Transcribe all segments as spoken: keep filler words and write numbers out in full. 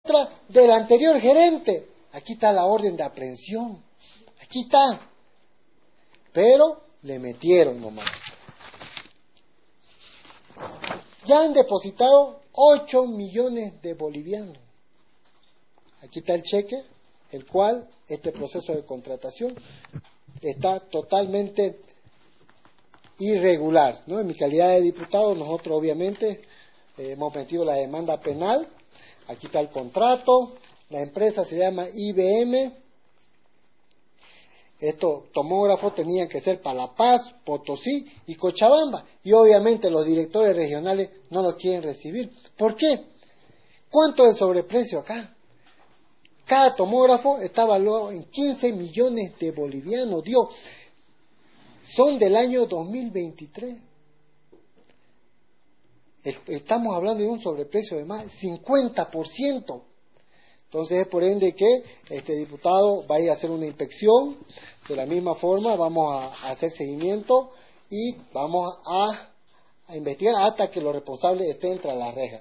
contra del anterior gerente. Aquí está la orden de aprehensión. Aquí está. Pero le metieron nomás. Ya han depositado ocho millones de bolivianos. Aquí está el cheque, el cual este proceso de contratación está totalmente irregular, ¿no? En mi calidad de diputado, nosotros obviamente eh, hemos metido la demanda penal. Aquí está el contrato. La empresa se llama I B M. Estos tomógrafos tenían que ser para La Paz, Potosí y Cochabamba. Y obviamente los directores regionales no los quieren recibir. ¿Por qué? ¿Cuánto es el sobreprecio acá? Cada tomógrafo está valuado en quince millones de bolivianos. Dios, son del año dos mil veintitrés. Estamos hablando de un sobreprecio de más del cincuenta por ciento. Entonces es por ende que este diputado va a ir a hacer una inspección. De la misma forma vamos a, a hacer seguimiento y vamos a, a investigar hasta que los responsables estén tras las rejas.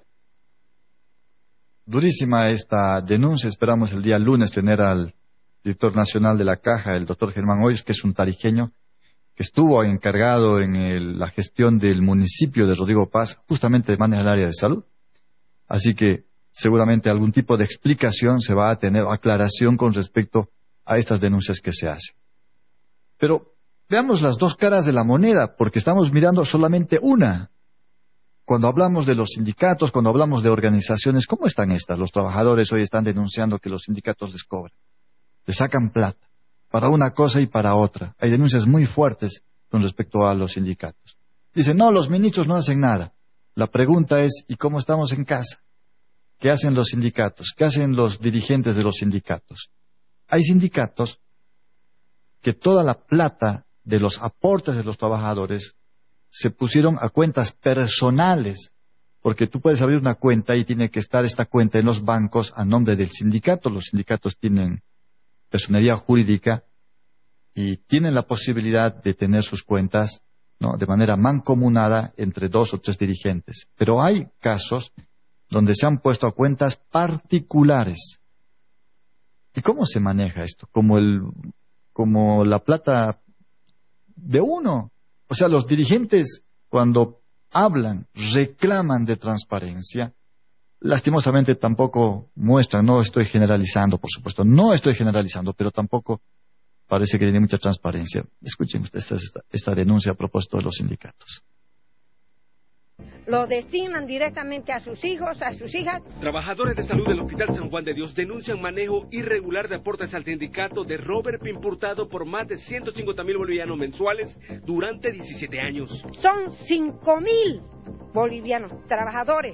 Durísima esta denuncia. Esperamos el día lunes tener al director nacional de la Caja, el doctor Germán Hoyos, que es un tarijeño, que estuvo encargado en el, la gestión del municipio de Rodrigo Paz, justamente de manejar el área de salud. Así que seguramente algún tipo de explicación se va a tener, aclaración con respecto a estas denuncias que se hacen. Pero veamos las dos caras de la moneda, porque estamos mirando solamente una. Cuando hablamos de los sindicatos, cuando hablamos de organizaciones, ¿cómo están estas? Los trabajadores hoy están denunciando que los sindicatos les cobran, les sacan plata, para una cosa y para otra. Hay denuncias muy fuertes con respecto a los sindicatos. Dicen, no, los ministros no hacen nada. La pregunta es, ¿y cómo estamos en casa? ¿Qué hacen los sindicatos? ¿Qué hacen los dirigentes de los sindicatos? Hay sindicatos que toda la plata de los aportes de los trabajadores se pusieron a cuentas personales, porque tú puedes abrir una cuenta y tiene que estar esta cuenta en los bancos a nombre del sindicato. Los sindicatos tienen personería jurídica y tienen la posibilidad de tener sus cuentas, ¿no?, de manera mancomunada entre dos o tres dirigentes. Pero hay casos donde se han puesto a cuentas particulares. ¿Y cómo se maneja esto? Como el, como la plata de uno. O sea, los dirigentes, cuando hablan, reclaman de transparencia, lastimosamente tampoco muestran, no estoy generalizando, por supuesto, no estoy generalizando, pero tampoco parece que tiene mucha transparencia. Escuchen ustedes esta, esta denuncia a propósito de los sindicatos. Lo designan directamente a sus hijos, a sus hijas. Trabajadores de salud del Hospital San Juan de Dios denuncian manejo irregular de aportes al sindicato de Robert Pimpurtado por más de ciento cincuenta mil bolivianos mensuales durante diecisiete años. Son cinco mil bolivianos trabajadores.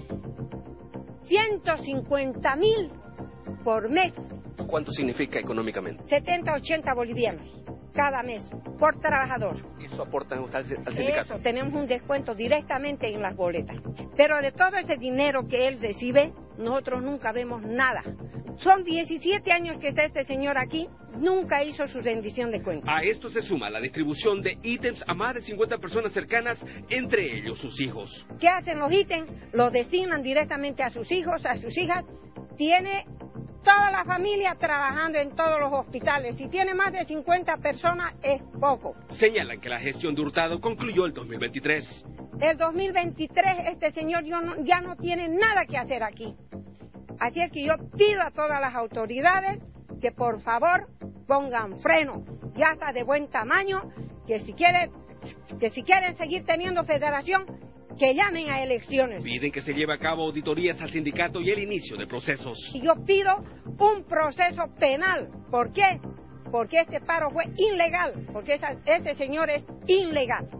ciento cincuenta mil por mes. ¿Cuánto significa económicamente? setenta, ochenta bolivianos cada mes por trabajador. ¿Eso aportan ustedes al sindicato? Eso, tenemos un descuento directamente en las boletas. Pero de todo ese dinero que él recibe, nosotros nunca vemos nada. Son diecisiete años que está este señor aquí, nunca hizo su rendición de cuentas. A esto se suma la distribución de ítems a más de cincuenta personas cercanas, entre ellos sus hijos. ¿Qué hacen los ítems? Los designan directamente a sus hijos, a sus hijas. Tiene toda la familia trabajando en todos los hospitales. Si tiene más de cincuenta personas, es poco. Señalan que la gestión de Hurtado concluyó el dos mil veintitrés. El dos mil veintitrés este señor ya no, ya no tiene nada que hacer aquí. Así es que yo pido a todas las autoridades que por favor pongan freno. Ya está de buen tamaño, que si quieren, que si quieren seguir teniendo federación, que llamen a elecciones. Piden que se lleve a cabo auditorías al sindicato y el inicio de procesos. Y yo pido un proceso penal. ¿Por qué? Porque este paro fue ilegal, porque esa, ese señor es ilegal.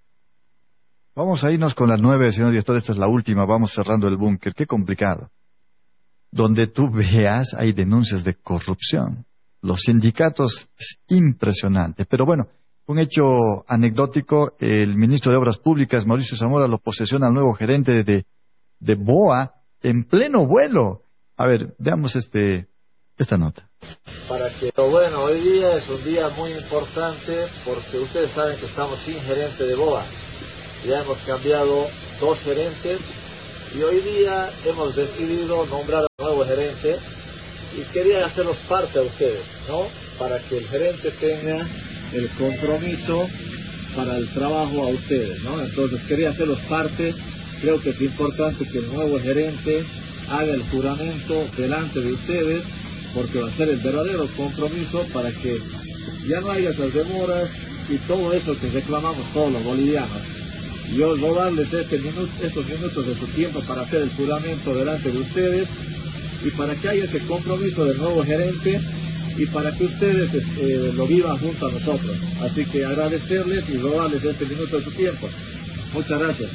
Vamos a irnos con las nueve, señor director, esta es la última, vamos cerrando el búnker. Qué complicado. Donde tú veas hay denuncias de corrupción. Los sindicatos es impresionante, pero bueno, un hecho anecdótico, el ministro de Obras Públicas, Mauricio Zamora, lo posesiona al nuevo gerente de, de BOA en pleno vuelo. A ver, veamos este, esta nota. Para que, bueno, hoy día es un día muy importante porque ustedes saben que estamos sin gerente de BOA. Ya hemos cambiado dos gerentes y hoy día hemos decidido nombrar nuevo gerente y quería hacerlos parte a ustedes, ¿no? Para que el gerente tenga el compromiso para el trabajo a ustedes, ¿no? Entonces quería hacerlos parte. Creo que es importante que el nuevo gerente haga el juramento delante de ustedes, porque va a ser el verdadero compromiso para que ya no haya esas demoras y todo eso que reclamamos todos los bolivianos. Yo voy a darles este minuto, estos minutos de su tiempo para hacer el juramento delante de ustedes y para que haya ese compromiso del nuevo gerente y para que ustedes eh, lo vivan junto a nosotros. Así que agradecerles y robarles este minuto de su tiempo. Muchas gracias.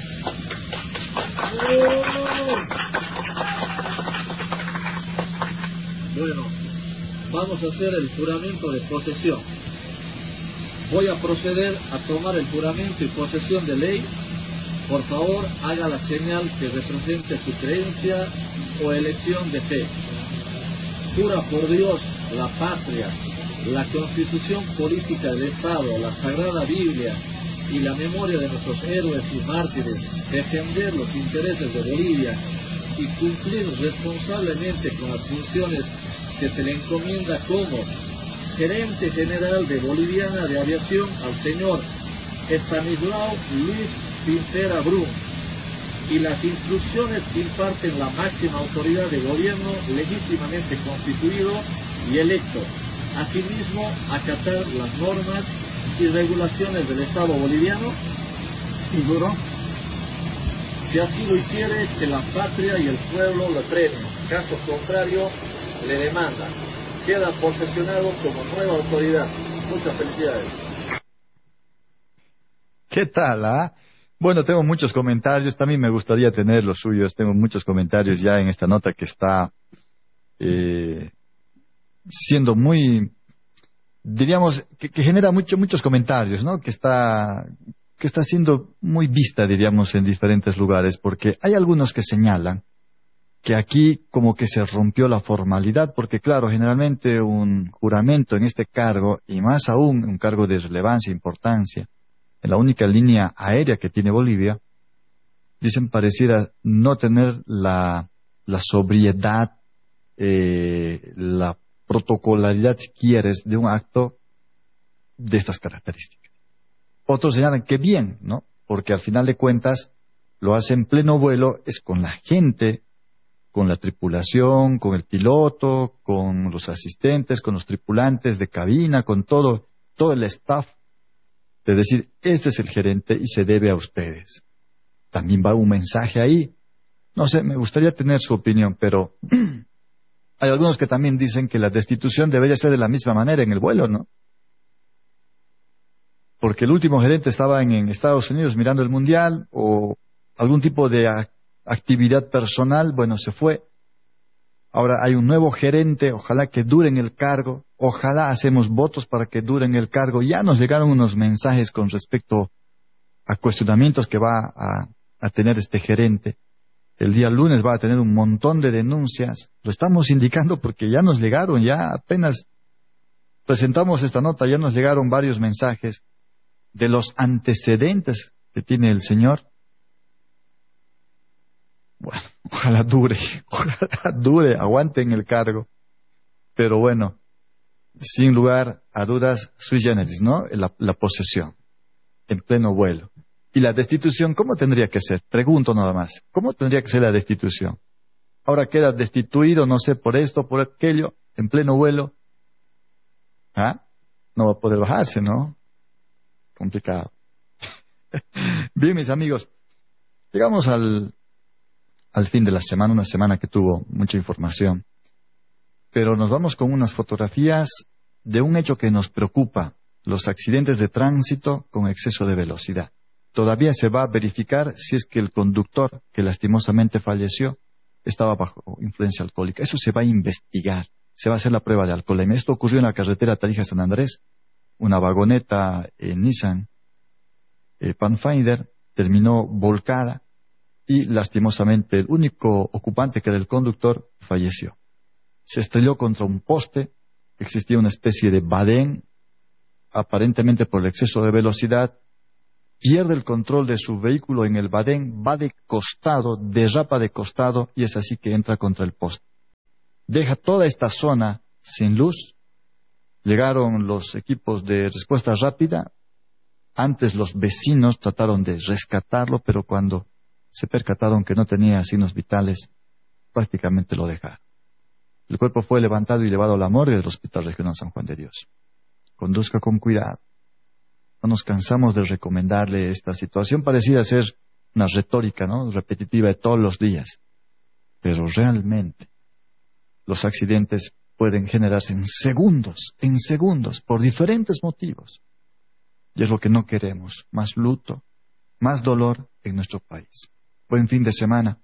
Bueno, vamos a hacer el juramento de posesión. Voy a proceder a tomar el juramento y posesión de ley. Por favor, haga la señal que represente su creencia o elección de fe. Jura por Dios, la patria, la constitución política del Estado, la Sagrada Biblia y la memoria de nuestros héroes y mártires, defender los intereses de Bolivia y cumplir responsablemente con las funciones que se le encomienda como gerente general de Boliviana de Aviación al señor Estanislao Luis Pimpera Brun, y las instrucciones que imparten la máxima autoridad de gobierno legítimamente constituido y electo. Asimismo, acatar las normas y regulaciones del Estado boliviano. ¿Seguro? Si así lo hiciere, que la patria y el pueblo lo premien. Caso contrario, le demanda. Queda posesionado como nueva autoridad. Muchas felicidades. ¿Qué tal, ah? Bueno, tengo muchos comentarios, también me gustaría tener los suyos, tengo muchos comentarios ya en esta nota que está eh, siendo muy, diríamos, que, que genera mucho, muchos comentarios, ¿no? Que está, que está siendo muy vista, diríamos, en diferentes lugares, porque hay algunos que señalan que aquí como que se rompió la formalidad, porque claro, generalmente un juramento en este cargo, y más aún un cargo de relevancia e importancia, en la única línea aérea que tiene Bolivia, dicen pareciera no tener la, la sobriedad, eh, la protocolaridad, si quieres, de un acto de estas características. Otros señalan que bien, ¿no? Porque al final de cuentas lo hace en pleno vuelo, es con la gente, con la tripulación, con el piloto, con los asistentes, con los tripulantes de cabina, con todo, todo el staff, de decir, este es el gerente y se debe a ustedes. También va un mensaje ahí. No sé, me gustaría tener su opinión, pero hay algunos que también dicen que la destitución debería ser de la misma manera en el vuelo, ¿no? Porque el último gerente estaba en, en Estados Unidos mirando el Mundial o algún tipo de a, actividad personal, bueno, se fue. Ahora hay un nuevo gerente, ojalá que dure en el cargo, ojalá hacemos votos para que dure en el cargo. Ya nos llegaron unos mensajes con respecto a cuestionamientos que va a, a tener este gerente. El día lunes va a tener un montón de denuncias. Lo estamos indicando porque ya nos llegaron, ya apenas presentamos esta nota, ya nos llegaron varios mensajes de los antecedentes que tiene el señor. Bueno, ojalá dure, ojalá dure, aguante en el cargo. Pero bueno, sin lugar a dudas, sui generis, ¿no? La, la posesión, en pleno vuelo. Y la destitución, ¿cómo tendría que ser? Pregunto nada más, ¿cómo tendría que ser la destitución? Ahora queda destituido, no sé, por esto, por aquello, en pleno vuelo. ¿Ah? No va a poder bajarse, ¿no? Complicado. Bien, mis amigos, llegamos al... al fin de la semana, una semana que tuvo mucha información. Pero nos vamos con unas fotografías de un hecho que nos preocupa, los accidentes de tránsito con exceso de velocidad. Todavía se va a verificar si es que el conductor que lastimosamente falleció estaba bajo influencia alcohólica. Eso se va a investigar, se va a hacer la prueba de alcoholemia. Esto ocurrió en la carretera Tarija-San Andrés. Una vagoneta eh, Nissan eh, Pathfinder terminó volcada y lastimosamente el único ocupante, que era el conductor, falleció. Se estrelló contra un poste, existía una especie de badén, aparentemente por el exceso de velocidad, pierde el control de su vehículo en el badén, va de costado, derrapa de costado y es así que entra contra el poste. deja toda esta zona sin luz. Llegaron los equipos de respuesta rápida. Antes los vecinos trataron de rescatarlo, pero cuando se percataron que no tenía signos vitales, prácticamente lo dejaron. El cuerpo fue levantado y llevado a la morgue del Hospital Regional San Juan de Dios. Conduzca con cuidado. No nos cansamos de recomendarle esta situación. Parecida ser una retórica, ¿no?, repetitiva de todos los días. Pero realmente los accidentes pueden generarse en segundos, en segundos, por diferentes motivos. Y es lo que no queremos, más luto, más dolor en nuestro país. Buen fin de semana.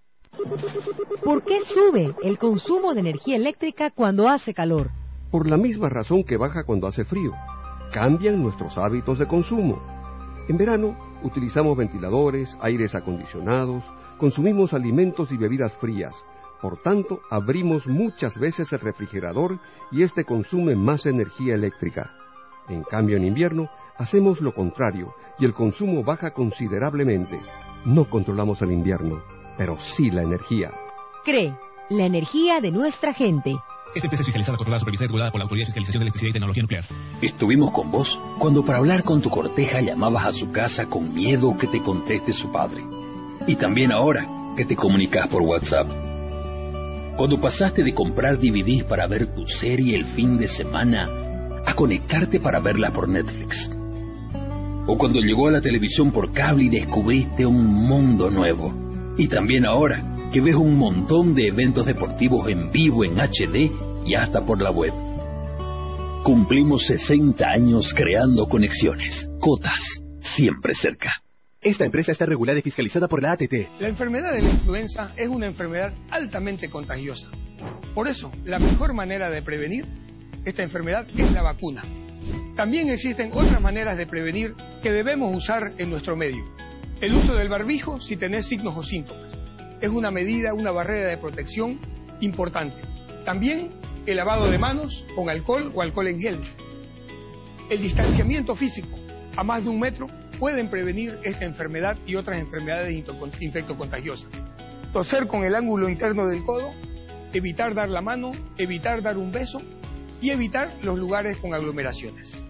¿Por qué sube el consumo de energía eléctrica cuando hace calor? Por la misma razón que baja cuando hace frío. Cambian nuestros hábitos de consumo. En verano utilizamos ventiladores, aires acondicionados, consumimos alimentos y bebidas frías. Por tanto, abrimos muchas veces el refrigerador y este consume más energía eléctrica. En cambio, en invierno, hacemos lo contrario y el consumo baja considerablemente. No controlamos el invierno, pero sí la energía. CREE, la energía de nuestra gente. Esta empresa es fiscalizada, controlada, supervisada y regulada por la Autoridad de Fiscalización de Electricidad y Tecnología Nuclear. Estuvimos con vos cuando para hablar con tu corteja llamabas a su casa con miedo que te conteste su padre. Y también ahora que te comunicas por WhatsApp. Cuando pasaste de comprar D V Ds para ver tu serie el fin de semana a conectarte para verla por Netflix. O cuando llegó a la televisión por cable y descubriste un mundo nuevo. Y también ahora que ves un montón de eventos deportivos en vivo, en H D y hasta por la web. Cumplimos sesenta años creando conexiones. Cotas, siempre cerca. Esta empresa está regulada y fiscalizada por la A T T. La enfermedad de la influenza es una enfermedad altamente contagiosa. Por eso, la mejor manera de prevenir esta enfermedad es la vacuna. También existen otras maneras de prevenir que debemos usar en nuestro medio. El uso del barbijo si tenés signos o síntomas. Es una medida, una barrera de protección importante. También el lavado de manos con alcohol o alcohol en gel. El distanciamiento físico a más de un metro pueden prevenir esta enfermedad y otras enfermedades infectocontagiosas. Toser con el ángulo interno del codo, evitar dar la mano, evitar dar un beso y evitar los lugares con aglomeraciones.